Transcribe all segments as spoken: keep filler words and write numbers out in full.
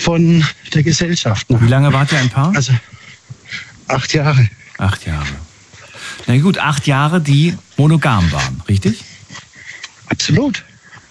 von der Gesellschaft. Ne? Wie lange wart ihr ein Paar? Also acht Jahre. Acht Jahre. Na gut, acht Jahre, die monogam waren, richtig? Absolut.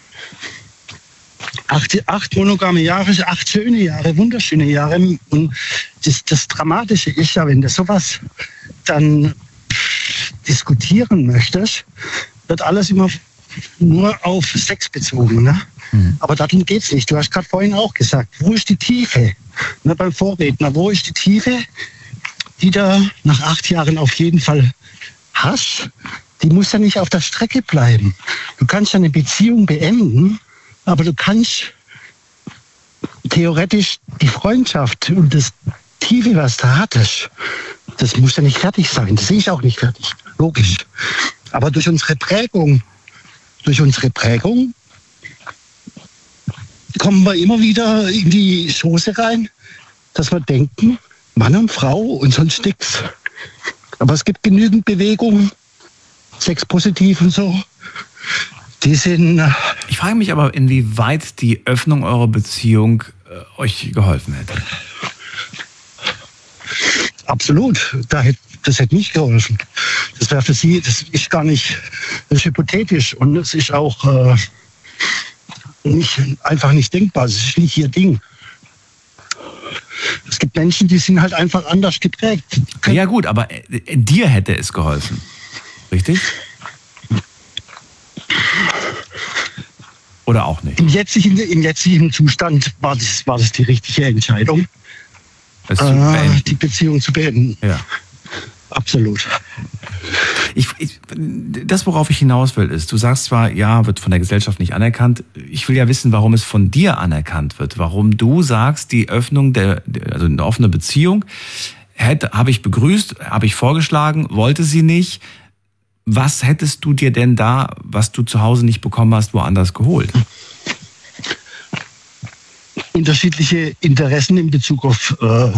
Acht, acht monogame Jahre, acht schöne Jahre, wunderschöne Jahre. Und das, das Dramatische ist ja, wenn du sowas dann diskutieren möchtest, wird alles immer nur auf Sex bezogen. Ne? Mhm. Aber darum geht es nicht. Du hast gerade vorhin auch gesagt, wo ist die Tiefe? Ne, beim Vorredner, wo ist die Tiefe, die du nach acht Jahren auf jeden Fall hast? Die muss ja nicht auf der Strecke bleiben. Du kannst ja eine Beziehung beenden, aber du kannst theoretisch die Freundschaft und das Tiefe, was du hattest, das muss ja nicht fertig sein. Das ist auch nicht fertig. Logisch. Aber durch unsere Prägung, durch unsere Prägung kommen wir immer wieder in die Schoße rein, dass wir denken, Mann und Frau und sonst nichts. Aber es gibt genügend Bewegungen, sexpositiv und so. Die sind. Ich frage mich aber, inwieweit die Öffnung eurer Beziehung äh, euch geholfen hätte. Absolut. Da hätte, das hätte nicht geholfen. Das wäre für sie, das ist gar nicht, das ist hypothetisch und es ist auch äh, nicht, einfach nicht denkbar. Es ist nicht ihr Ding. Es gibt Menschen, die sind halt einfach anders geprägt. Ja gut, aber äh, dir hätte es geholfen. Richtig? Oder auch nicht? Im jetzigen, im jetzigen Zustand war das, war das die richtige Entscheidung, äh, die Beziehung zu beenden. Ja. Absolut. Ich, ich, das, worauf ich hinaus will, ist, du sagst zwar, ja, wird von der Gesellschaft nicht anerkannt. Ich will ja wissen, warum es von dir anerkannt wird. Warum du sagst, die Öffnung, der, also eine offene Beziehung, hätte, habe ich begrüßt, habe ich vorgeschlagen, wollte sie nicht. Was hättest du dir denn da, was du zu Hause nicht bekommen hast, woanders geholt? Unterschiedliche Interessen in Bezug auf äh,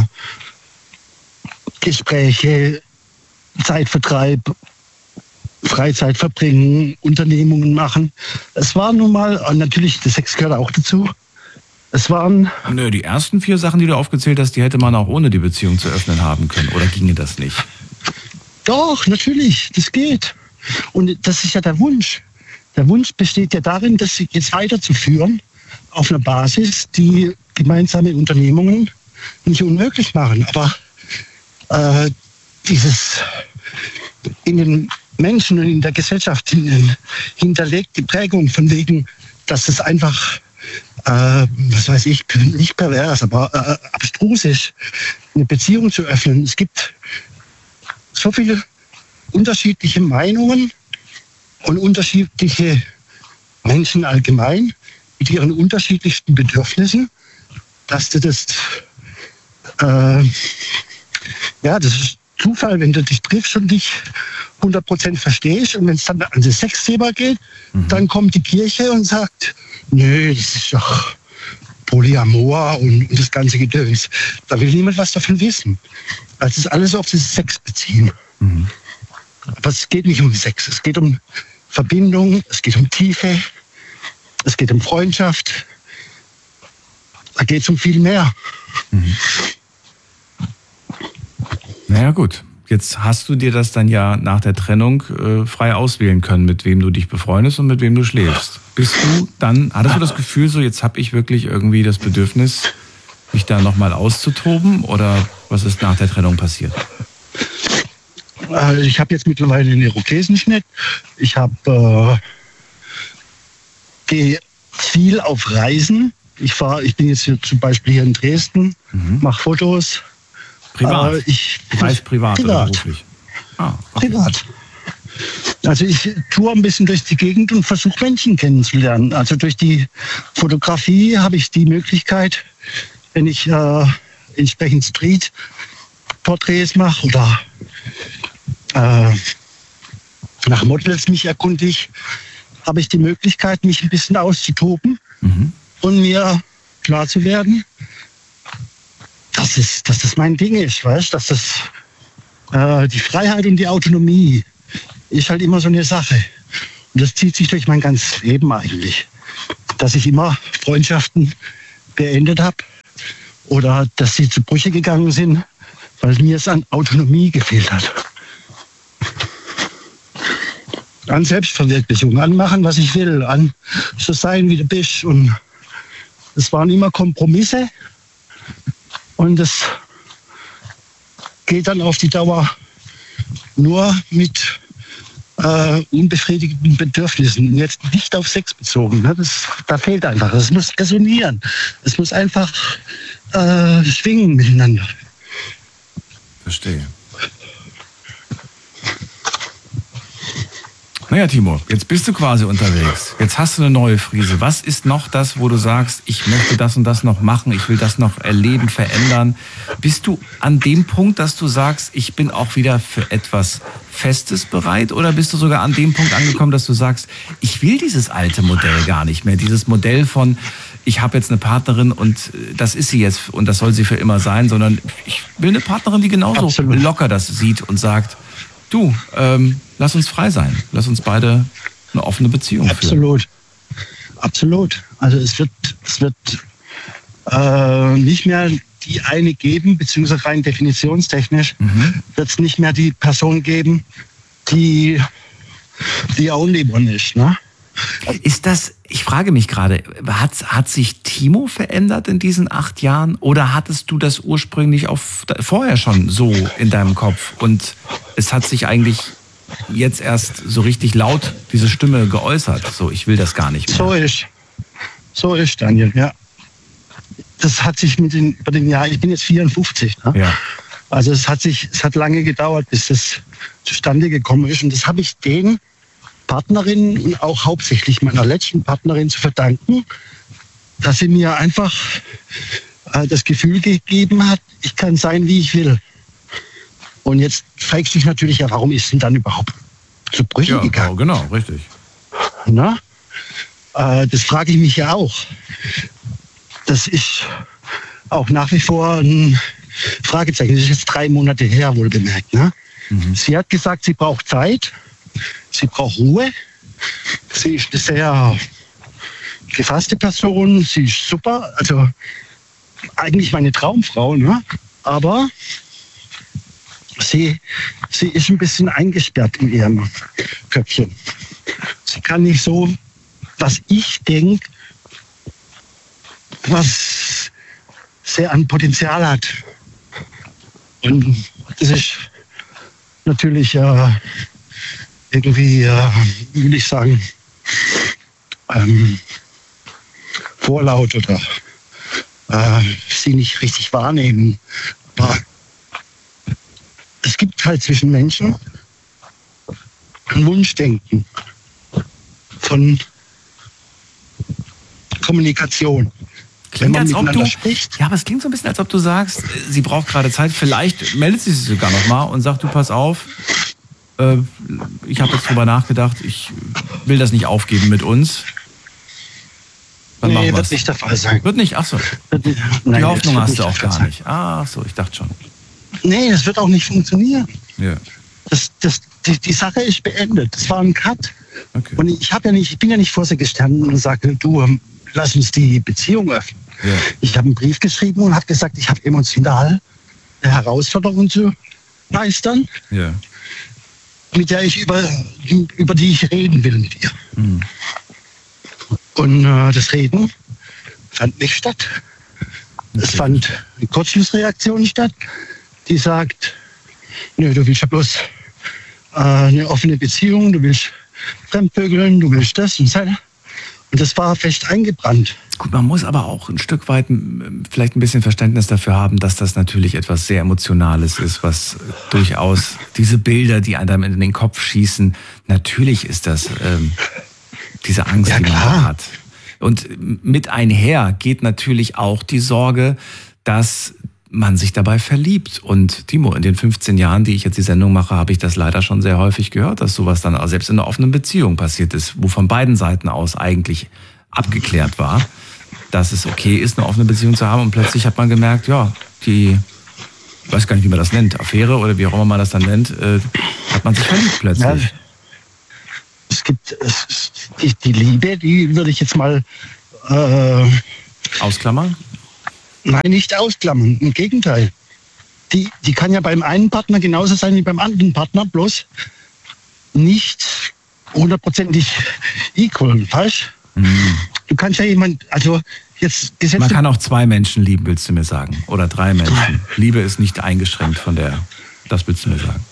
Gespräche, Zeitvertreib, Freizeit verbringen, Unternehmungen machen. Es war nun mal, natürlich, der Sex gehört auch dazu. Es waren... Nö, die ersten vier Sachen, die du aufgezählt hast, die hätte man auch ohne die Beziehung zu öffnen haben können. Oder ginge das nicht? Doch, natürlich, das geht. Und das ist ja der Wunsch. Der Wunsch besteht ja darin, das jetzt weiterzuführen auf einer Basis, die gemeinsame Unternehmungen nicht unmöglich machen. Aber äh, dieses in den Menschen und in der Gesellschaft hin, hinterlegte Prägung von wegen, dass es einfach, äh, was weiß ich, nicht pervers, aber äh, abstrus ist, eine Beziehung zu öffnen. Es gibt so viele unterschiedliche Meinungen und unterschiedliche Menschen allgemein mit ihren unterschiedlichsten Bedürfnissen, dass du das, äh, ja, das ist Zufall, wenn du dich triffst und dich hundert Prozent verstehst und wenn es dann an das Sexthema geht, mhm. dann kommt die Kirche und sagt, nö, das ist doch Polyamor und, und das ganze Gedöns. Da will niemand was davon wissen. Also es ist alles auf das Sex beziehen. Mhm. Aber es geht nicht um Sex, es geht um Verbindung, es geht um Tiefe, es geht um Freundschaft, da geht es um viel mehr. Mhm. Naja gut, jetzt hast du dir das dann ja nach der Trennung äh, frei auswählen können, mit wem du dich befreundest und mit wem du schläfst. Bist du dann, hattest du das Gefühl, so jetzt habe ich wirklich irgendwie das Bedürfnis, mich da nochmal auszutoben oder was ist nach der Trennung passiert? Ich habe jetzt mittlerweile einen Irokesenschnitt. Ich habe äh, gehe viel auf Reisen. Ich fahre, ich bin jetzt hier zum Beispiel hier in Dresden, mhm. mache Fotos. Privat? Äh, ich, Reist privat, privat oder beruflich? Ah, okay. Privat. Also ich toure ein bisschen durch die Gegend und versuche Menschen kennenzulernen. Also durch die Fotografie habe ich die Möglichkeit, wenn ich äh, entsprechend Street-Porträts mache oder äh, nach Models mich erkundige, habe ich die Möglichkeit, mich ein bisschen auszutoben mhm. und mir klar zu werden, dass es, dass das mein Ding ist, weißt? Dass das äh, die Freiheit und die Autonomie ist halt immer so eine Sache. Und das zieht sich durch mein ganzes Leben eigentlich. Dass ich immer Freundschaften beendet habe oder dass sie zu Brüche gegangen sind, weil mir es an Autonomie gefehlt hat. An Selbstverwirklichung, an machen, was ich will, an so sein, wie du bist. Und es waren immer Kompromisse und es geht dann auf die Dauer nur mit äh, unbefriedigten Bedürfnissen, jetzt nicht auf Sex bezogen. Ne? Das, da fehlt einfach. Es muss resonieren. Es muss einfach äh, schwingen miteinander. Verstehe. Naja, Timo, jetzt bist du quasi unterwegs. Jetzt hast du eine neue Frise. Was ist noch das, wo du sagst, ich möchte das und das noch machen, ich will das noch erleben, verändern? Bist du an dem Punkt, dass du sagst, ich bin auch wieder für etwas Festes bereit? Oder bist du sogar an dem Punkt angekommen, dass du sagst, ich will dieses alte Modell gar nicht mehr? Dieses Modell von, ich habe jetzt eine Partnerin und das ist sie jetzt und das soll sie für immer sein, sondern ich will eine Partnerin, die genauso Absolut. locker das sieht und sagt, du, ähm, lass uns frei sein. Lass uns beide eine offene Beziehung führen. Absolut. Absolut. Also es wird, es wird äh, nicht mehr die eine geben, beziehungsweise rein definitionstechnisch mhm. wird es nicht mehr die Person geben, die die only one ist. Ne? Ist das, ich frage mich gerade, hat, hat sich Timo verändert in diesen acht Jahren oder hattest du das ursprünglich auch vorher schon so in deinem Kopf und es hat sich eigentlich jetzt erst so richtig laut diese Stimme geäußert, so ich will das gar nicht mehr? So ist, so ist Daniel, ja. Das hat sich mit den, über den Jahren, ich bin jetzt vierundfünfzig, ne? Ja. Also es hat sich, es hat lange gedauert, bis das zustande gekommen ist und das habe ich den Partnerin und auch hauptsächlich meiner letzten Partnerin zu verdanken, dass sie mir einfach äh, das Gefühl gegeben hat, ich kann sein, wie ich will. Und jetzt fragst du dich natürlich, ja, warum ist denn dann überhaupt zu Brüchen ja, gegangen? Genau, richtig. Na? Äh, das frage ich mich ja auch. Das ist auch nach wie vor ein Fragezeichen. Das ist jetzt drei Monate her, wohl bemerkt. Ne? Mhm. Sie hat gesagt, sie braucht Zeit. Sie braucht Ruhe. Sie ist eine sehr gefasste Person. Sie ist super. Also eigentlich meine Traumfrau. Ne? Aber sie, sie ist ein bisschen eingesperrt in ihrem Köpfchen. Sie kann nicht so, was ich denke, was sehr an Potenzial hat. Und das ist natürlich äh, irgendwie, äh, will ich sagen, ähm, vorlaut oder äh, sie nicht richtig wahrnehmen. Aber es gibt halt zwischen Menschen ein Wunschdenken von Kommunikation. Klingt, als ob du, spricht. Ja, aber es klingt so ein bisschen, als ob du sagst, sie braucht gerade Zeit. Vielleicht meldet sie sich sogar noch mal und sagt, du pass auf, äh, ich habe jetzt drüber nachgedacht, ich will das nicht aufgeben mit uns. Dann nee, machen wird wir's. nicht der Fall sein. Wird nicht, ach so. Die Nein, Hoffnung hast du auch gar sein. nicht. Ah, ach so, ich dachte schon. Nee, das wird auch nicht funktionieren. Ja. Das, das, die, die Sache ist beendet. Das war ein Cut. Okay. Und ich, hab ja nicht, ich bin ja nicht vor sie gestanden und sagte, du, lass uns die Beziehung öffnen. Ja. Ich habe einen Brief geschrieben und habe gesagt, ich habe emotional eine Herausforderung zu meistern, ja. mit der ich über, über die ich reden will mit ihr. Mhm. Und äh, das Reden fand nicht statt. Okay. Es fand eine Kurzschlussreaktion statt, die sagt, nö, du willst ja bloß äh, eine offene Beziehung, du willst fremdvögeln, du willst das und das. Und das war fest eingebrannt. Gut, man muss aber auch ein Stück weit vielleicht ein bisschen Verständnis dafür haben, dass das natürlich etwas sehr Emotionales ist, was durchaus diese Bilder, die einem in den Kopf schießen, natürlich ist das ähm, diese Angst, ja, die man da hat. Und mit einher geht natürlich auch die Sorge, dass man sich dabei verliebt. Und Timo, in den fünfzehn Jahren, die ich jetzt die Sendung mache, habe ich das leider schon sehr häufig gehört, dass sowas dann auch selbst in einer offenen Beziehung passiert ist, wo von beiden Seiten aus eigentlich abgeklärt war, dass es okay ist, eine offene Beziehung zu haben. Und plötzlich hat man gemerkt, ja, die, ich weiß gar nicht, wie man das nennt, Affäre oder wie auch immer man das dann nennt, äh, hat man sich verliebt plötzlich. Ja, es gibt es, die, die Liebe, die würde ich jetzt mal äh, ausklammern. Nein, nicht ausklammern. Im Gegenteil. Die, die kann ja beim einen Partner genauso sein wie beim anderen Partner, bloß nicht hundertprozentig equal, weißt Mhm. du? kannst ja jemand, also jetzt gesetzt. Man kann auch zwei Menschen lieben, willst du mir sagen? Oder drei Menschen. Liebe ist nicht eingeschränkt von der, das willst du mir sagen.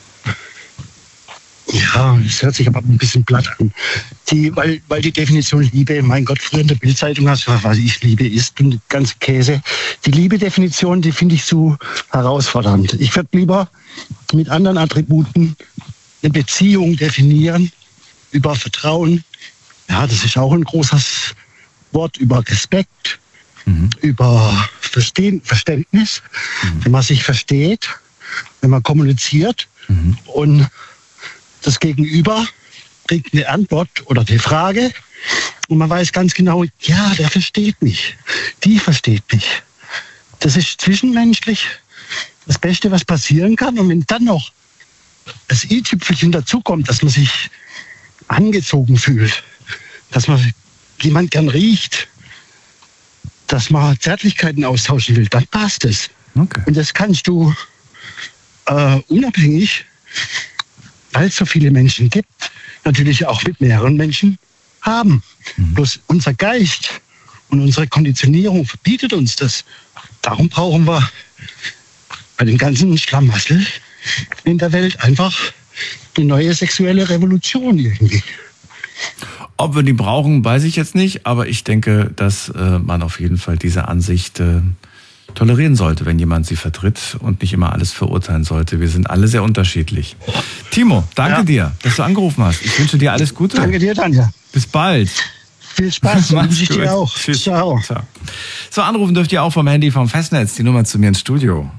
Ja, es hört sich aber ein bisschen platt an. Die, weil, weil die Definition Liebe, mein Gott, früher in der Bildzeitung hast du, was ich Liebe ist und ganze Käse. Die Liebe-Definition, die finde ich so herausfordernd. Ich würde lieber mit anderen Attributen eine Beziehung definieren, über Vertrauen. Ja, das ist auch ein großes Wort, über Respekt, mhm. über Verstehen, Verständnis, mhm. wenn man sich versteht, wenn man kommuniziert mhm. und das Gegenüber bringt eine Antwort oder eine Frage und man weiß ganz genau, ja, der versteht mich, die versteht mich. Das ist zwischenmenschlich das Beste, was passieren kann. Und wenn dann noch das i-Tüpfelchen dazukommt, dass man sich angezogen fühlt, dass man jemand gern riecht, dass man Zärtlichkeiten austauschen will, dann passt es. Okay. Und das kannst du äh, unabhängig, weil es so viele Menschen gibt, natürlich auch mit mehreren Menschen haben. Mhm. Bloß unser Geist und unsere Konditionierung verbietet uns das. Darum brauchen wir bei dem ganzen Schlamassel in der Welt einfach eine neue sexuelle Revolution irgendwie. Ob wir die brauchen, weiß ich jetzt nicht, aber ich denke, dass äh, man auf jeden Fall diese Ansicht äh, tolerieren sollte, wenn jemand sie vertritt und nicht immer alles verurteilen sollte. Wir sind alle sehr unterschiedlich. Timo, danke ja. dir, dass du angerufen hast. Ich wünsche dir alles Gute. Danke dir, Tanja. Bis bald. Viel Spaß. Wünsche ich dir auch. Tschüss. Ciao. Ciao. So, anrufen dürft ihr auch vom Handy vom Festnetz. Die Nummer zu mir ins Studio.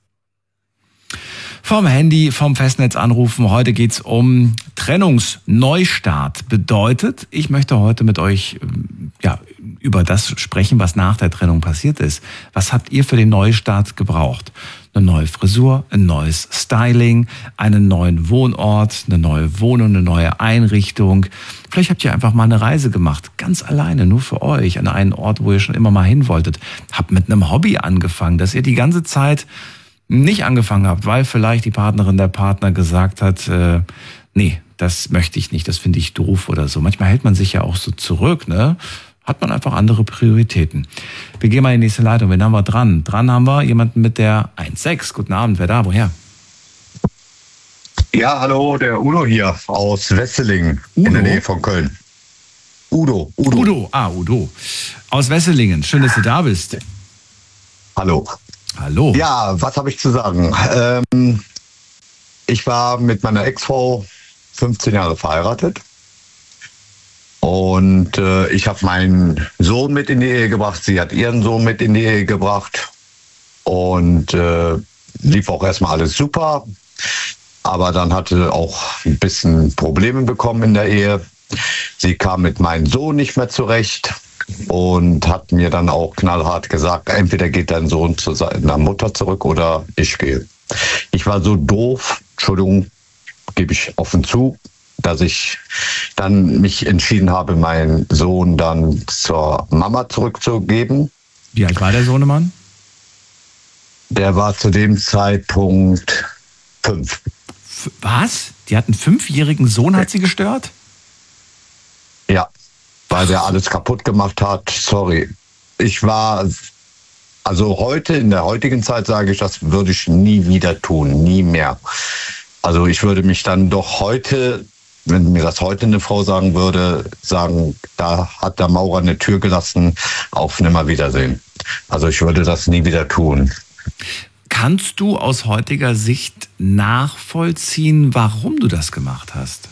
Vom Handy, vom Festnetz anrufen. Heute geht's um Trennungsneustart. Bedeutet, ich möchte heute mit euch ja, über das sprechen, was nach der Trennung passiert ist. Was habt ihr für den Neustart gebraucht? Eine neue Frisur, ein neues Styling, einen neuen Wohnort, eine neue Wohnung, eine neue Einrichtung. Vielleicht habt ihr einfach mal eine Reise gemacht, ganz alleine, nur für euch, an einen Ort, wo ihr schon immer mal hin wolltet. Habt mit einem Hobby angefangen, dass ihr die ganze Zeit nicht angefangen habt, weil vielleicht die Partnerin, der Partner gesagt hat, äh, nee, das möchte ich nicht, das finde ich doof oder so. Manchmal hält man sich ja auch so zurück, ne? Hat man einfach andere Prioritäten. Wir gehen mal in die nächste Leitung. Wen haben wir dran? Dran haben wir jemanden mit der eins sechs. Guten Abend, wer da? Woher? Ja, hallo, der Udo hier aus Wesseling, Udo? In der Nähe von Köln. Udo, Udo. Udo, ah, Udo. Aus Wesselingen. Schön, dass du da bist. Hallo. Hallo. Ja, was habe ich zu sagen? Ähm, ich war mit meiner Ex-Frau fünfzehn Jahre verheiratet. Und äh, ich habe meinen Sohn mit in die Ehe gebracht. Sie hat ihren Sohn mit in die Ehe gebracht. Und äh, lief auch erstmal alles super. Aber dann hatte auch ein bisschen Probleme bekommen in der Ehe. Sie kam mit meinem Sohn nicht mehr zurecht. Und hat mir dann auch knallhart gesagt, entweder geht dein Sohn zu seiner Mutter zurück oder ich gehe. Ich war so doof, Entschuldigung, gebe ich offen zu, dass ich dann mich entschieden habe, meinen Sohn dann zur Mama zurückzugeben. Wie alt war der Sohnemann? Der war zu dem Zeitpunkt fünf. Was? Die hat einen fünfjährigen Sohn, hat sie gestört? Ja. Weil der alles kaputt gemacht hat. Sorry. Ich war, also heute, in der heutigen Zeit sage ich, das würde ich nie wieder tun. Nie mehr. Also ich würde mich dann doch heute, wenn mir das heute eine Frau sagen würde, sagen, da hat der Maurer eine Tür gelassen, auf Nimmerwiedersehen. Also ich würde das nie wieder tun. Kannst du aus heutiger Sicht nachvollziehen, warum du das gemacht hast?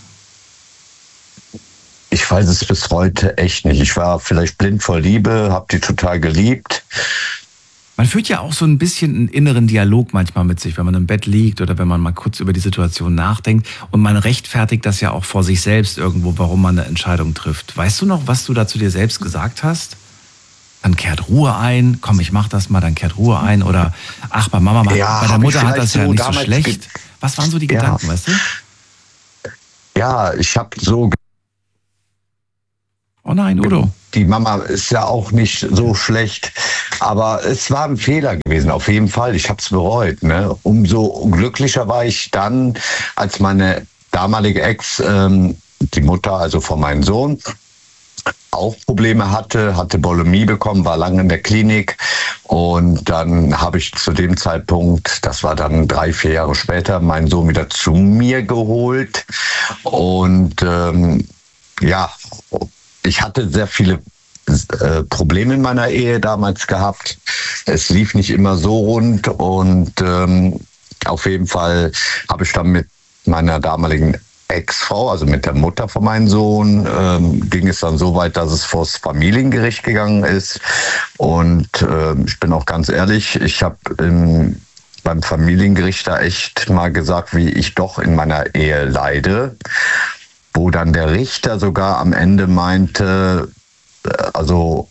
Ich weiß es bis heute echt nicht. Ich war vielleicht blind vor Liebe, habe die total geliebt. Man führt ja auch so ein bisschen einen inneren Dialog manchmal mit sich, wenn man im Bett liegt oder wenn man mal kurz über die Situation nachdenkt. Und man rechtfertigt das ja auch vor sich selbst irgendwo, warum man eine Entscheidung trifft. Weißt du noch, was du da zu dir selbst gesagt hast? Dann kehrt Ruhe ein, komm, ich mach das mal, dann kehrt Ruhe ein. Oder, ach, bei Mama, ja, bei der Mutter hat das ja so nicht so schlecht. Was waren so die Gedanken, ja. Weißt du? Ja, ich habe so... Oh nein, Udo. Die Mama ist ja auch nicht so schlecht. Aber es war ein Fehler gewesen, auf jeden Fall. Ich habe es bereut. Ne? Umso glücklicher war ich dann, als meine damalige Ex, ähm, die Mutter, also von meinem Sohn, auch Probleme hatte, hatte Bulimie bekommen, war lange in der Klinik. Und dann habe ich zu dem Zeitpunkt, das war dann drei, vier Jahre später, meinen Sohn wieder zu mir geholt. Und ähm, ja, ich hatte sehr viele äh, Probleme in meiner Ehe damals gehabt. Es lief nicht immer so rund. Und ähm, auf jeden Fall habe ich dann mit meiner damaligen Ex-Frau, also mit der Mutter von meinem Sohn, ähm, ging es dann so weit, dass es vor das Familiengericht gegangen ist. Und äh, ich bin auch ganz ehrlich, ich habe beim Familiengericht da echt mal gesagt, wie ich doch in meiner Ehe leide, wo dann der Richter sogar am Ende meinte, äh, also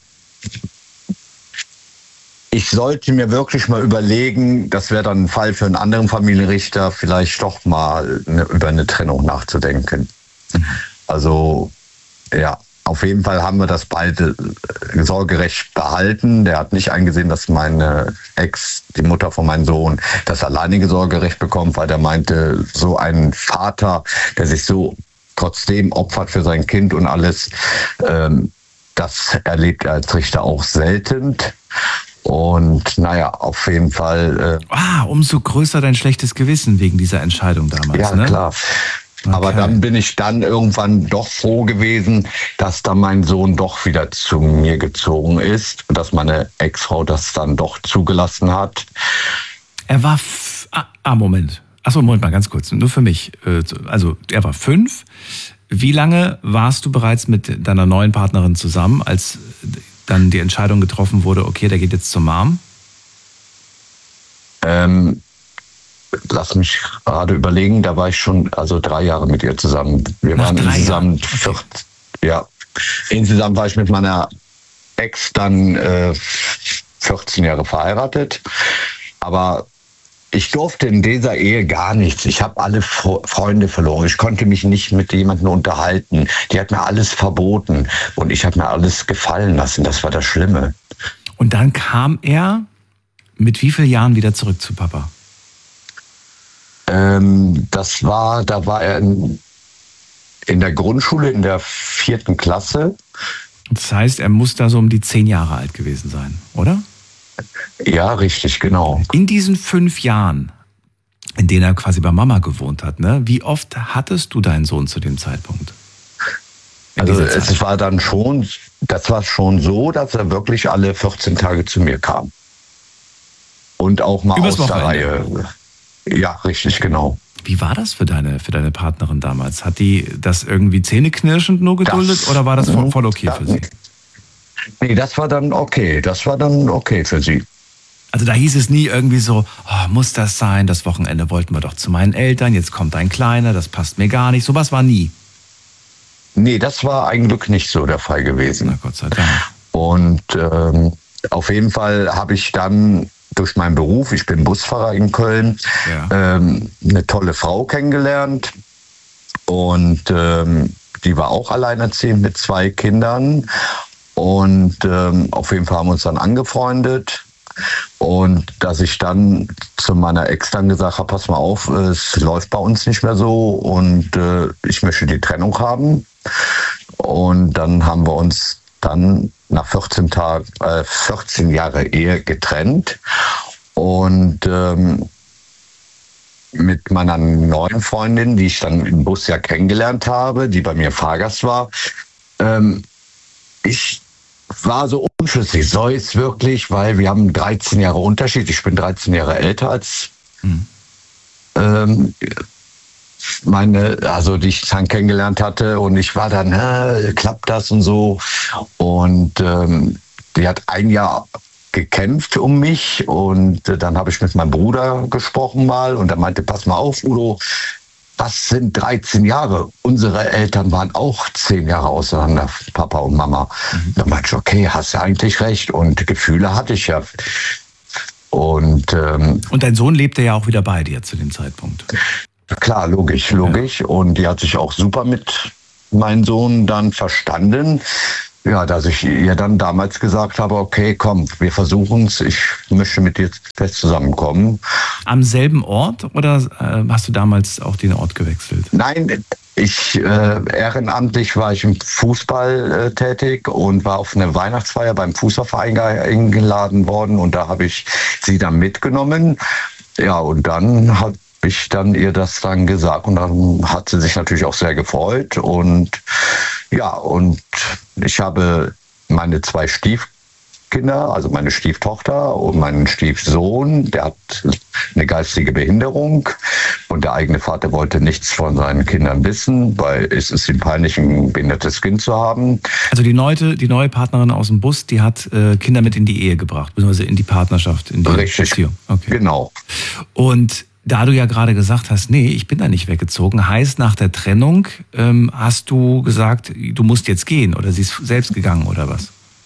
ich sollte mir wirklich mal überlegen, das wäre dann ein Fall für einen anderen Familienrichter, vielleicht doch mal eine, über eine Trennung nachzudenken. Also ja, auf jeden Fall haben wir das beide Sorgerecht behalten. Der hat nicht eingesehen, dass meine Ex, die Mutter von meinem Sohn, das alleinige Sorgerecht bekommt, weil der meinte, so ein Vater, der sich so trotzdem opfert für sein Kind und alles, ähm, das erlebt er als Richter auch selten. Und naja, auf jeden Fall. Äh, ah, umso größer dein schlechtes Gewissen wegen dieser Entscheidung damals. Ja, ne? Klar. Okay. Aber dann bin ich dann irgendwann doch froh gewesen, dass dann mein Sohn doch wieder zu mir gezogen ist und dass meine Ex-Frau das dann doch zugelassen hat. Er war, f- ah, ah, Moment. Achso, Moment mal, ganz kurz, nur für mich. Also, er war fünf. Wie lange warst du bereits mit deiner neuen Partnerin zusammen, als dann die Entscheidung getroffen wurde, okay, der geht jetzt zur Mom? Ähm, lass mich gerade überlegen, da war ich schon also drei Jahre mit ihr zusammen. Wir Nach waren drei insgesamt Jahren. vierzehn, ja. Insgesamt war ich mit meiner Ex dann äh, vierzehn Jahre verheiratet. Aber ich durfte in dieser Ehe gar nichts. Ich habe alle Freunde verloren. Ich konnte mich nicht mit jemandem unterhalten. Die hat mir alles verboten. Und ich habe mir alles gefallen lassen. Das war das Schlimme. Und dann kam er mit wie vielen Jahren wieder zurück zu Papa? Ähm, das war, da war er in, in der Grundschule, in der vierten Klasse. Das heißt, er muss da so um die zehn Jahre alt gewesen sein, oder? Ja, richtig, genau. In diesen fünf Jahren, in denen er quasi bei Mama gewohnt hat, ne, wie oft hattest du deinen Sohn zu dem Zeitpunkt? In also es war dann schon, das war schon so, dass er wirklich alle vierzehn Tage zu mir kam. Und auch mal Übers aus der Wochenende. Reihe. Ja, richtig, genau. Wie war das für deine, für deine Partnerin damals? Hat die das irgendwie zähneknirschend nur geduldet Das- oder war das voll, voll okay Ja, für sie? Nee, das war dann okay. Das war dann okay für sie. Also da hieß es nie irgendwie so, oh, muss das sein, das Wochenende wollten wir doch zu meinen Eltern, jetzt kommt ein Kleiner, das passt mir gar nicht. Sowas war nie. Nee, das war ein Glück nicht so der Fall gewesen. Na Gott sei Dank. Und ähm, auf jeden Fall habe ich dann durch meinen Beruf, ich bin Busfahrer in Köln, Ja. ähm, eine tolle Frau kennengelernt. Und ähm, die war auch alleinerziehend mit zwei Kindern. Und ähm, auf jeden Fall haben wir uns dann angefreundet. Und dass ich dann zu meiner Ex dann gesagt habe, pass mal auf, es läuft bei uns nicht mehr so und äh, ich möchte die Trennung haben. Und dann haben wir uns dann nach vierzehn Tagen, äh, vierzehn Jahre Ehe getrennt. Und ähm, mit meiner neuen Freundin, die ich dann im Bus ja kennengelernt habe, die bei mir Fahrgast war, ähm, ich war so unschlüssig, soll es wirklich, weil wir haben dreizehn Jahre Unterschied, ich bin dreizehn Jahre älter als Hm. ähm, meine, also die ich dann kennengelernt hatte und ich war dann, äh, klappt das und so und ähm, die hat ein Jahr gekämpft um mich und äh, dann habe ich mit meinem Bruder gesprochen mal und er meinte, pass mal auf, Udo, was sind dreizehn Jahre? Unsere Eltern waren auch zehn Jahre auseinander, Papa und Mama. Mhm. Da meinte ich, okay, hast ja eigentlich recht. Und Gefühle hatte ich ja. Und, ähm, Und dein Sohn lebte ja auch wieder bei dir zu dem Zeitpunkt. klar, logisch, logisch. Ja. Und die hat sich auch super mit meinem Sohn dann verstanden. ja, dass ich ihr dann damals gesagt habe, okay, komm, wir versuchen es, ich möchte mit dir fest zusammenkommen. Am selben Ort oder äh, hast du damals auch den Ort gewechselt? Nein, ich äh, ehrenamtlich war ich im Fußball äh, tätig und war auf eine Weihnachtsfeier beim Fußballverein eingeladen worden und da habe ich sie dann mitgenommen. Ja, und dann habe ich dann ihr das dann gesagt und dann hat sie sich natürlich auch sehr gefreut und ja, und ich habe meine zwei Stiefkinder, also meine Stieftochter und meinen Stiefsohn, der hat eine geistige Behinderung und der eigene Vater wollte nichts von seinen Kindern wissen, weil es ist ihm peinlich, ein behindertes Kind zu haben. Also die neue, die neue Partnerin aus dem Bus, die hat äh, Kinder mit in die Ehe gebracht, beziehungsweise in die Partnerschaft, in die Richtig. Beziehung. Okay. Genau. Und da du ja gerade gesagt hast, nee, ich bin da nicht weggezogen, heißt nach der Trennung ähm, hast du gesagt, du musst jetzt gehen oder sie ist selbst gegangen oder was?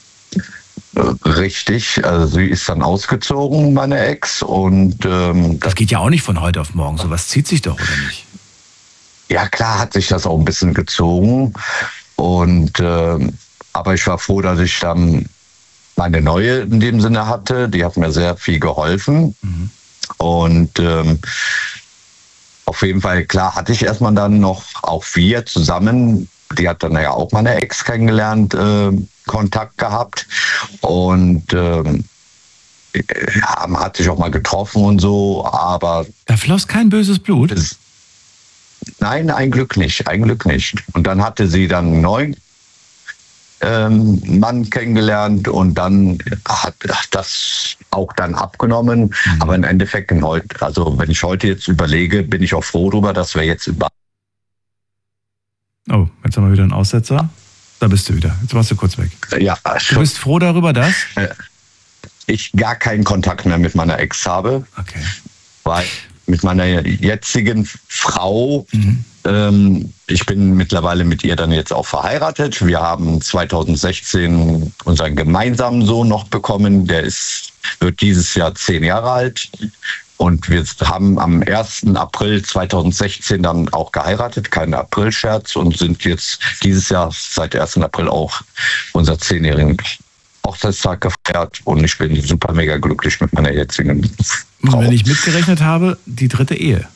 Richtig, also sie ist dann ausgezogen, meine Ex, und ähm, Das geht ja auch nicht von heute auf morgen, sowas zieht sich doch, oder nicht? ja klar hat sich das auch ein bisschen gezogen und ähm, aber ich war froh, dass ich dann meine neue in dem Sinne hatte, die hat mir sehr viel geholfen. Mhm. Und ähm, auf jeden Fall, klar, hatte ich erstmal dann noch, auch wir zusammen, die hat dann ja auch meine Ex kennengelernt, äh, Kontakt gehabt. Und ähm, ja, man hat sich auch mal getroffen und so, aber... Da floss kein böses Blut? Es, nein, ein Glück nicht, ein Glück nicht. Und dann hatte sie dann einen neuen ähm, Mann kennengelernt und dann hat das auch dann abgenommen. Mhm. Aber im Endeffekt, in heute, also wenn ich heute jetzt überlege, bin ich auch froh darüber, dass wir jetzt über... Oh, jetzt haben wir wieder einen Aussetzer. Da bist du wieder. Jetzt warst du kurz weg. Ja, du bist froh darüber, dass ich gar keinen Kontakt mehr mit meiner Ex habe. Okay. Weil mit meiner jetzigen Frau, mhm. ähm, ich bin mittlerweile mit ihr dann jetzt auch verheiratet. Wir haben zwanzig sechzehn unseren gemeinsamen Sohn noch bekommen. Der ist, wird dieses Jahr zehn Jahre alt. Und wir haben am ersten April zwanzig sechzehn dann auch geheiratet, kein Aprilscherz, und sind jetzt dieses Jahr seit ersten April auch unser zehnjährigen Hochzeitstag gefeiert. Und ich bin super mega glücklich mit meiner jetzigen Frau. Und wenn ich mitgerechnet habe, die dritte Ehe.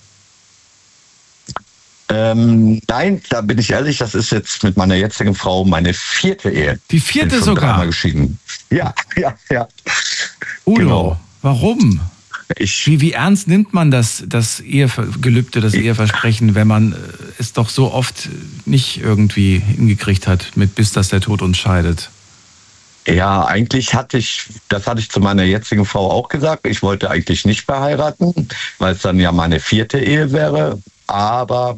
Ähm, nein, da bin ich ehrlich, das ist jetzt mit meiner jetzigen Frau meine vierte Ehe. Die vierte bin schon sogar? Dreimal geschieden. Ja, ja, ja. Udo, Genau. Warum? Ich, Wie, wie ernst nimmt man das, das Ehegelübde, das Eheversprechen, wenn man es doch so oft nicht irgendwie hingekriegt hat, mit bis dass der Tod uns scheidet? ja, eigentlich hatte ich, das hatte ich zu meiner jetzigen Frau auch gesagt, ich wollte eigentlich nicht mehr heiraten, weil es dann ja meine vierte Ehe wäre, aber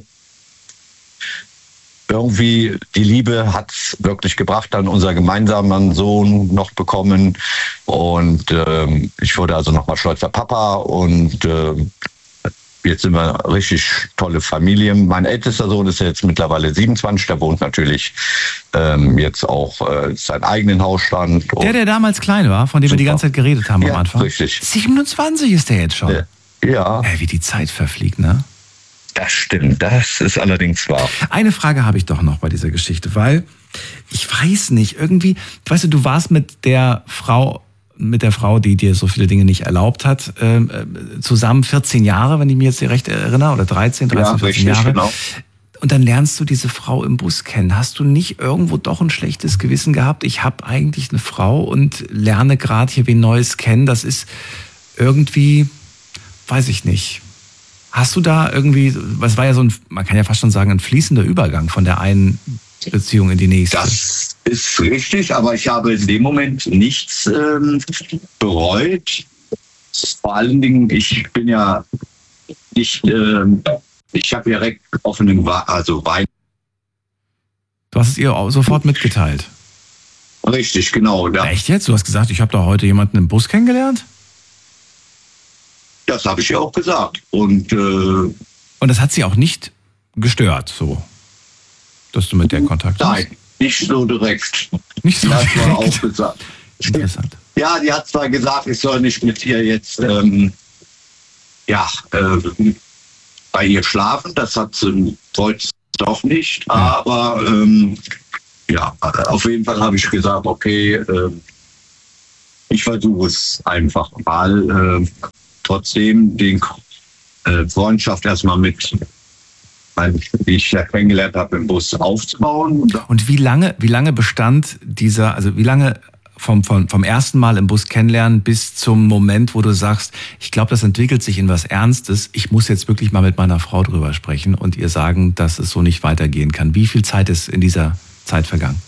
irgendwie die Liebe hat es wirklich gebracht, dann unser gemeinsamen Sohn noch bekommen und ähm, ich wurde also nochmal stolzer Papa und äh, jetzt sind wir eine richtig tolle Familie. Mein ältester Sohn ist jetzt mittlerweile siebenundzwanzig, der wohnt natürlich ähm, jetzt auch äh, seinen eigenen Hausstand. Der, der damals klein war, von dem Super. wir die ganze Zeit geredet haben ja, am Anfang. Richtig. siebenundzwanzig ist der jetzt schon. Ja. ja. Ey, wie die Zeit verfliegt, ne? Das stimmt, das ist allerdings wahr. Eine Frage habe ich doch noch bei dieser Geschichte, weil ich weiß nicht, irgendwie, weißt du, du warst mit der Frau, mit der Frau, die dir so viele Dinge nicht erlaubt hat, äh, zusammen vierzehn Jahre, wenn ich mich jetzt recht erinnere, oder dreizehn, dreizehn, ja, vierzehn richtig, Jahre. Genau. Und dann lernst du diese Frau im Bus kennen. Hast du nicht irgendwo doch ein schlechtes Gewissen gehabt? Ich habe eigentlich eine Frau und lerne gerade hier wen Neues kennen. Das ist irgendwie, weiß ich nicht. Hast du da irgendwie, was war ja so ein, man kann ja fast schon sagen, ein fließender Übergang von der einen Beziehung in die nächste? Das ist richtig, aber ich habe in dem Moment nichts ähm, bereut. Vor allen Dingen, ich bin ja nicht, ähm, ich habe ja direkt offenen, also Wein. Du hast es ihr auch sofort mitgeteilt. Richtig, genau. Ja. Echt jetzt? Du hast gesagt, ich habe da heute jemanden im Bus kennengelernt? Das habe ich ja auch gesagt. Und, äh, Und das hat sie auch nicht gestört, so, dass du mit der Kontakt hast? Nein, nicht so direkt. Nicht so das direkt. war auch gesagt. Interessant. Ja, die hat zwar gesagt, ich soll nicht mit ihr jetzt ähm, ja, äh, bei ihr schlafen. Das hat sie wollte sie doch nicht. Aber ähm, ja, auf jeden Fall habe ich gesagt, okay, äh, ich versuche es einfach mal, äh, trotzdem den äh, Freundschaft erstmal mit, die ich ja kennengelernt habe, im Bus aufzubauen. Und wie lange, wie lange bestand dieser, also wie lange vom, vom, vom ersten Mal im Bus kennenlernen bis zum Moment, wo du sagst, ich glaube, das entwickelt sich in was Ernstes, ich muss jetzt wirklich mal mit meiner Frau drüber sprechen und ihr sagen, dass es so nicht weitergehen kann. Wie viel Zeit ist in dieser Zeit vergangen?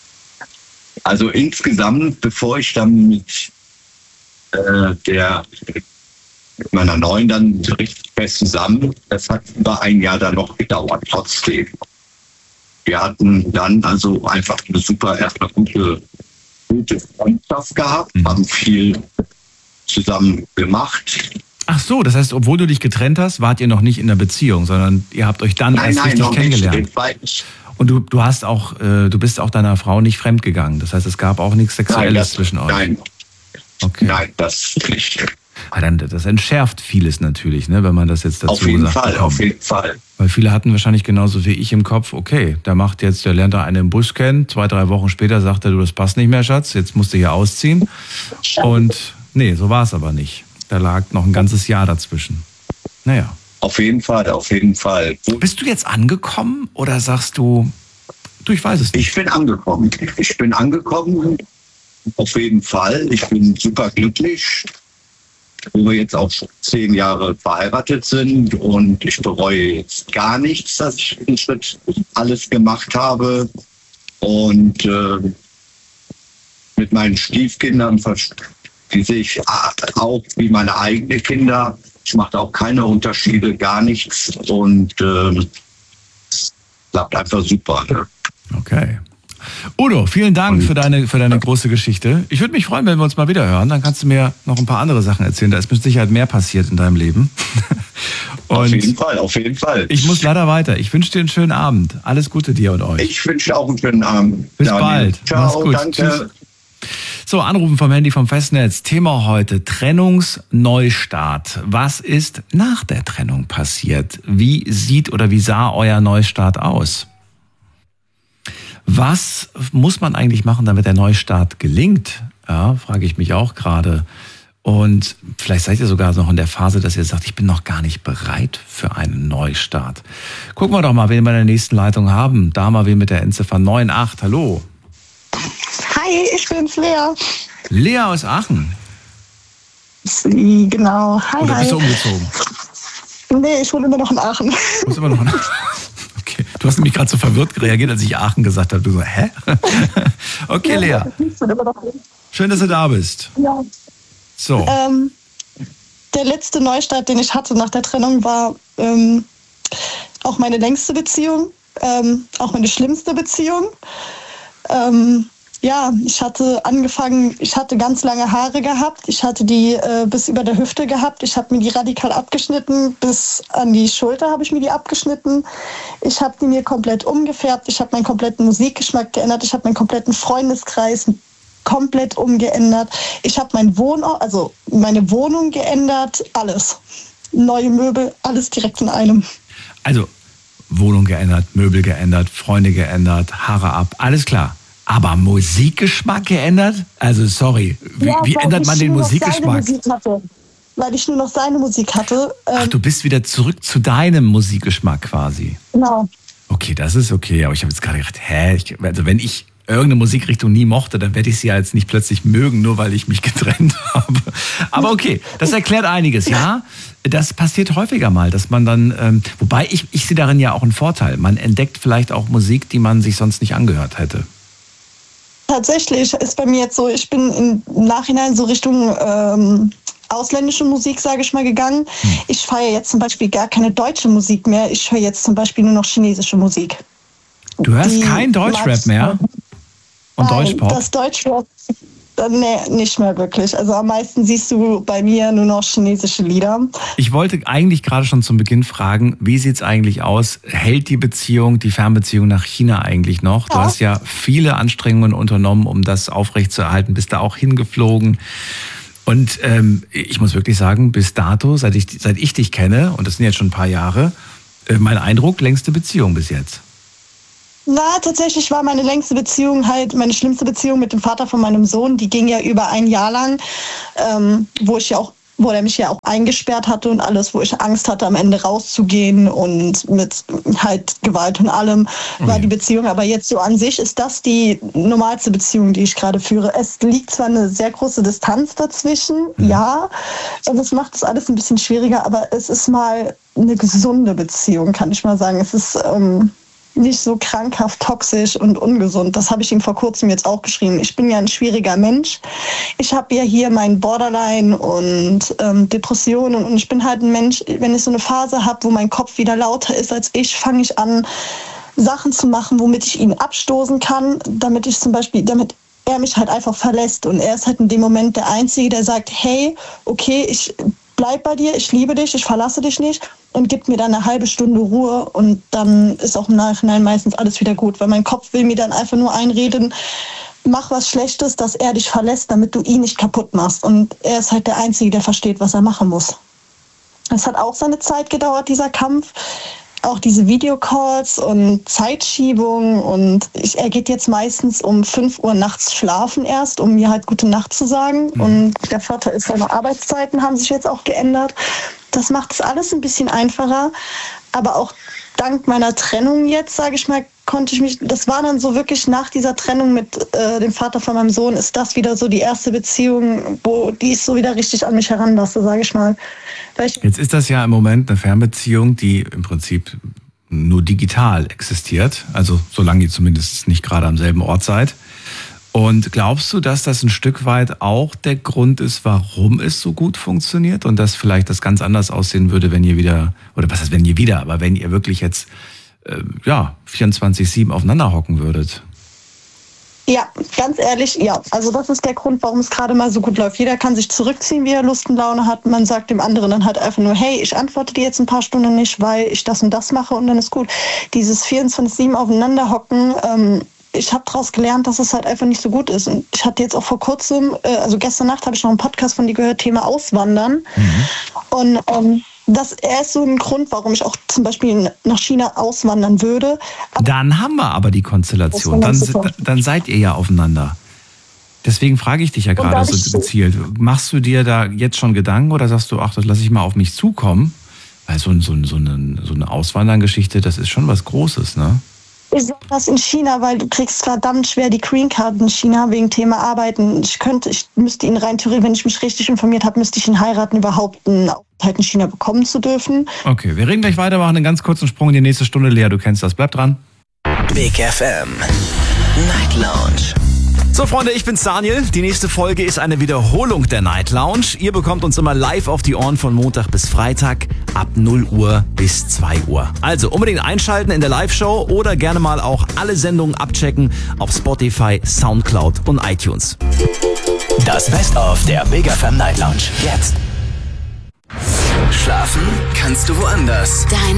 Also insgesamt, bevor ich dann mit äh, der mit meiner neuen dann richtig fest zusammen, das hat über ein Jahr dann noch gedauert, trotzdem. Wir hatten dann also einfach eine super, erstmal gute, gute Freundschaft gehabt, mhm. haben viel zusammen gemacht. Ach so, das heißt, obwohl du dich getrennt hast, wart ihr noch nicht in der Beziehung, sondern ihr habt euch dann nein, erst nein, richtig kennengelernt. Nicht. Und du, du hast auch, äh, du bist auch deiner Frau nicht fremdgegangen. Das heißt, es gab auch nichts Sexuelles nein, das, zwischen euch. Nein. Okay. Nein, das nicht. Ah, dann, das entschärft vieles natürlich, ne, wenn man das jetzt dazu auf jeden sagt. Fall, bekommt. Auf jeden Fall. Weil viele hatten wahrscheinlich genauso wie ich im Kopf, okay, der macht jetzt, der lernt da einen im Bus kennen, zwei, drei Wochen später sagt er, du, das passt nicht mehr, Schatz, jetzt musst du hier ausziehen. Und nee, so war es aber nicht. Da lag noch ein ganzes Jahr dazwischen. Naja. Auf jeden Fall, auf jeden Fall. Bist du jetzt angekommen oder sagst du, du, ich weiß es nicht? Ich bin angekommen. Ich bin angekommen, auf jeden Fall. Ich bin super glücklich, wo wir jetzt auch schon zehn Jahre verheiratet sind und ich bereue jetzt gar nichts, dass ich den Schritt alles gemacht habe. Und äh, mit meinen Stiefkindern, die sehe ich auch wie meine eigenen Kinder. Ich mache auch keine Unterschiede, gar nichts und äh, es klappt einfach super. Ne? Okay. Udo, vielen Dank für deine, für deine große Geschichte. Ich würde mich freuen, wenn wir uns mal wieder hören. Dann kannst du mir noch ein paar andere Sachen erzählen. Da ist mit Sicherheit mehr passiert in deinem Leben. Und auf jeden Fall, auf jeden Fall. Ich muss leider weiter. Ich wünsche dir einen schönen Abend. Alles Gute dir und euch. Ich wünsche dir auch einen schönen Abend. Bis Daniel. Bald. Ciao, Mach's gut. Danke. Tschüss. So, Anrufen vom Handy vom Festnetz. Thema heute, Trennungsneustart. Was ist nach der Trennung passiert? Wie sieht oder wie sah euer Neustart aus? Was muss man eigentlich machen, damit der Neustart gelingt? Ja, frage ich mich auch gerade. Und vielleicht seid ihr sogar noch in der Phase, dass ihr sagt, ich bin noch gar nicht bereit für einen Neustart. Gucken wir doch mal, wen wir in der nächsten Leitung haben. Da mal wen mit der Endziffer neun acht. Hallo. Hi, ich bin's, Lea. Lea aus Aachen. Sie, genau. Hi, Oder bist du hi. umgezogen? Nee, ich wohne immer noch in Aachen. Du bist immer noch in Aachen. Okay. Du hast nämlich gerade so verwirrt reagiert, als ich Aachen gesagt habe. Du so, hä? Okay, Lea. Schön, dass du da bist. Ja. So. Ähm, der letzte Neustart, den ich hatte nach der Trennung, war ähm, auch meine längste Beziehung, ähm, auch meine schlimmste Beziehung. Ähm, ja, ich hatte angefangen, ich hatte ganz lange Haare gehabt, ich hatte die äh, bis über der Hüfte gehabt, ich habe mir die radikal abgeschnitten, bis an die Schulter habe ich mir die abgeschnitten. Ich habe die mir komplett umgefärbt, ich habe meinen kompletten Musikgeschmack geändert, ich habe meinen kompletten Freundeskreis komplett umgeändert. Ich habe mein Wohnort, also meine Wohnung geändert, alles. Neue Möbel, alles direkt in einem. Also Wohnung geändert, Möbel geändert, Freunde geändert, Haare ab, alles klar. Aber Musikgeschmack geändert? Also sorry, wie, ja, wie ändert man den Musikgeschmack? Musik hatte, weil ich nur noch seine Musik hatte. Ähm, Ach, du bist wieder zurück zu deinem Musikgeschmack quasi. Genau. Okay, das ist okay, aber ich habe jetzt gerade gedacht, hä, ich, also wenn ich irgendeine Musikrichtung nie mochte, dann werde ich sie ja jetzt nicht plötzlich mögen, nur weil ich mich getrennt habe. Aber okay, das erklärt einiges, ja. Das passiert häufiger mal, dass man dann, ähm, wobei ich, ich sehe darin ja auch einen Vorteil. Man entdeckt vielleicht auch Musik, die man sich sonst nicht angehört hätte. Tatsächlich ist bei mir jetzt so, ich bin im Nachhinein so Richtung ähm, ausländische Musik, sage ich mal, gegangen. Hm. Ich feiere jetzt zum Beispiel gar keine deutsche Musik mehr. Ich höre jetzt zum Beispiel nur noch chinesische Musik. Du hörst die kein Deutschrap mehr? Und Nein, Deutschpop? Das Deutschrap, nee, nicht mehr wirklich. Also am meisten siehst du bei mir nur noch chinesische Lieder. Ich wollte eigentlich gerade schon zum Beginn fragen, wie sieht's eigentlich aus? Hält die Beziehung, die Fernbeziehung nach China eigentlich noch? Ja. Du hast ja viele Anstrengungen unternommen, um das aufrechtzuerhalten. Bist da auch hingeflogen. Und ähm, ich muss wirklich sagen, bis dato, seit ich, seit ich dich kenne, und das sind jetzt schon ein paar Jahre, äh, mein Eindruck, längste Beziehung bis jetzt. Na, tatsächlich war meine längste Beziehung halt meine schlimmste Beziehung mit dem Vater von meinem Sohn. Die ging ja über ein Jahr lang, ähm, wo ich ja auch wo er mich ja auch eingesperrt hatte und alles, wo ich Angst hatte, am Ende rauszugehen und mit halt Gewalt und allem war okay. die Beziehung. Aber jetzt so an sich ist das die normalste Beziehung, die ich gerade führe. Es liegt zwar eine sehr große Distanz dazwischen, mhm. ja, und das macht das alles ein bisschen schwieriger, aber es ist mal eine gesunde Beziehung, kann ich mal sagen. Es ist ähm, nicht so krankhaft toxisch und ungesund. Das habe ich ihm vor kurzem jetzt auch geschrieben. Ich bin ja ein schwieriger Mensch. Ich habe ja hier mein Borderline und ähm, Depressionen und ich bin halt ein Mensch, wenn ich so eine Phase habe, wo mein Kopf wieder lauter ist als ich, fange ich an, Sachen zu machen, womit ich ihn abstoßen kann, damit ich zum Beispiel, damit er mich halt einfach verlässt. Und er ist halt in dem Moment der Einzige, der sagt, hey, okay, ich bleib bei dir, ich liebe dich, ich verlasse dich nicht und gibt mir dann eine halbe Stunde Ruhe und dann ist auch im Nachhinein meistens alles wieder gut, weil mein Kopf will mir dann einfach nur einreden, mach was Schlechtes, dass er dich verlässt, damit du ihn nicht kaputt machst und er ist halt der Einzige, der versteht, was er machen muss. Es hat auch seine Zeit gedauert, dieser Kampf. Auch diese Videocalls und Zeitschiebung und ich, er geht jetzt meistens um fünf Uhr nachts schlafen erst, um mir halt gute Nacht zu sagen. Mhm. Und der Vater ist, seine Arbeitszeiten haben sich jetzt auch geändert. Das macht es alles ein bisschen einfacher. Aber auch dank meiner Trennung jetzt, sage ich mal, konnte ich mich, das war dann so wirklich nach dieser Trennung mit äh, dem Vater von meinem Sohn, ist das wieder so die erste Beziehung, wo die ist so wieder richtig an mich heranlasse, sage ich mal. Ich Jetzt ist das ja im Moment eine Fernbeziehung, die im Prinzip nur digital existiert, also solange ihr zumindest nicht gerade am selben Ort seid. Und glaubst du, dass das ein Stück weit auch der Grund ist, warum es so gut funktioniert und dass vielleicht das ganz anders aussehen würde, wenn ihr wieder, oder was heißt wenn ihr wieder, aber wenn ihr wirklich jetzt äh, ja, vierundzwanzig sieben aufeinander hocken würdet? Ja, ganz ehrlich, ja. Also das ist der Grund, warum es gerade mal so gut läuft. Jeder kann sich zurückziehen, wie er Lust und Laune hat. Man sagt dem anderen dann halt einfach nur, hey, ich antworte dir jetzt ein paar Stunden nicht, weil ich das und das mache und dann ist gut. Dieses vierundzwanzig sieben aufeinander hocken, ähm, ich habe daraus gelernt, dass es halt einfach nicht so gut ist. Und ich hatte jetzt auch vor kurzem, äh, also gestern Nacht habe ich noch einen Podcast von dir gehört, Thema Auswandern. Mhm. Und ähm, das er ist so ein Grund, warum ich auch zum Beispiel nach China auswandern würde. Aber dann haben wir aber die Konstellation. Dann, dann seid ihr ja aufeinander. Deswegen frage ich dich ja gerade so gezielt. Machst du dir da jetzt schon Gedanken oder sagst du, ach, das lasse ich mal auf mich zukommen? Weil so, so, so eine, so eine Auswandern-Geschichte, das ist schon was Großes, ne? Ich sage das in China, weil du kriegst verdammt schwer die Green Card in China wegen Thema Arbeiten. Ich könnte, ich müsste ihn rein theoretisch, wenn ich mich richtig informiert habe, müsste ich ihn heiraten, überhaupt einen Aufenthalt in China bekommen zu dürfen. Okay, wir reden gleich weiter, machen einen ganz kurzen Sprung in die nächste Stunde. Lea, du kennst das, bleib dran. Big F M Night Lounge. So Freunde, ich bin's Daniel. Die nächste Folge ist eine Wiederholung der Night Lounge. Ihr bekommt uns immer live auf die Ohren von Montag bis Freitag ab null Uhr bis zwei Uhr. Also unbedingt einschalten in der Live-Show oder gerne mal auch alle Sendungen abchecken auf Spotify, Soundcloud und iTunes. Das Best-of der Big F M Night Lounge. Jetzt. Schlafen kannst du woanders. Deine